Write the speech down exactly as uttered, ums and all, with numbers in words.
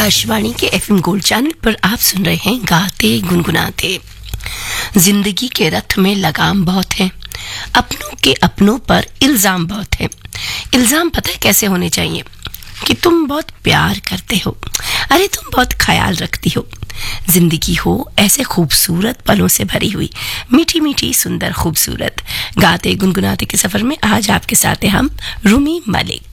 आकाशवाणी के FM gold channel पर आप सुन रहे हैं गाते गुनगुनाते। जिंदगी के रथ में लगाम बहुत है, अपनों के अपनों पर इल्जाम बहुत है। इल्जाम पता है कैसे होने चाहिए कि तुम बहुत प्यार करते हो, अरे तुम बहुत ख्याल रखती हो। जिंदगी हो ऐसे खूबसूरत पलों से भरी हुई, मीठी मीठी सुंदर खूबसूरत। गाते गुनगुनाते के सफर में आज आपके साथ हैं हम, रूमी मलिक।